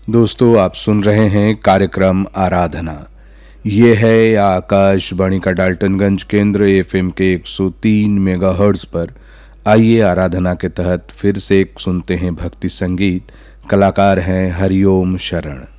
दोस्तों, आप सुन रहे हैं कार्यक्रम आराधना। ये है आकाशवाणी का डाल्टनगंज केंद्र एफएम के 103 मेगाहर्ट्ज पर। आइए आराधना के तहत फिर से एक सुनते हैं भक्ति संगीत। कलाकार हैं हरिओम शरण।